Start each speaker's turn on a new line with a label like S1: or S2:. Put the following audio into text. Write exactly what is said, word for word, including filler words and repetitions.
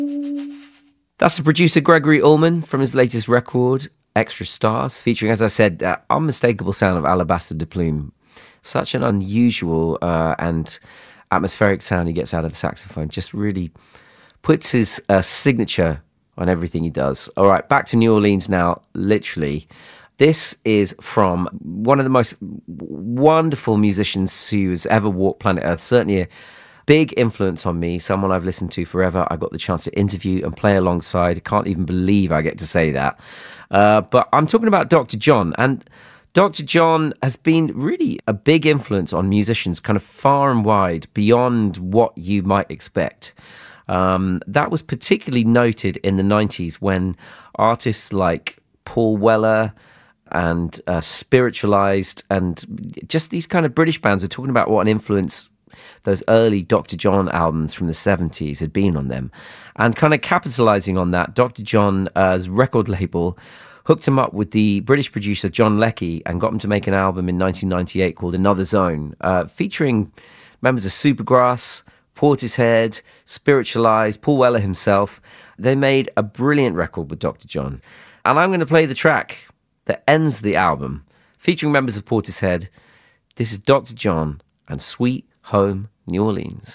S1: That's the producer Gregory Allman from his latest record, Extra Stars, featuring, as I said, that unmistakable sound of Alabaster de Plume. Such an unusual uh, and atmospheric sound he gets out of the saxophone. Just really puts his uh, signature on everything he does. All right, back to New Orleans now, literally. This is from one of the most wonderful musicians who's ever walked planet Earth, certainly a big influence on me, someone I've listened to forever. I got the chance to interview and play alongside. I can't even believe I get to say that. Uh, but I'm talking about Doctor John, and Doctor John has been really a big influence on musicians kind of far and wide, beyond what you might expect. Um, that was particularly noted in the nineties when artists like Paul Weller and uh, Spiritualized and just these kind of British bands were talking about what an influence those early Doctor John albums from the seventies had been on them. And kind of capitalizing on that, Doctor John's record label hooked him up with the British producer John Leckie and got him to make an album in nineteen ninety-eight called Another Zone, uh, featuring members of Supergrass, Portishead, Spiritualized, Paul Weller himself. They made a brilliant record with Doctor John. And I'm going to play the track that ends the album, featuring members of Portishead. This is Doctor John and Sweet Home New Orleans.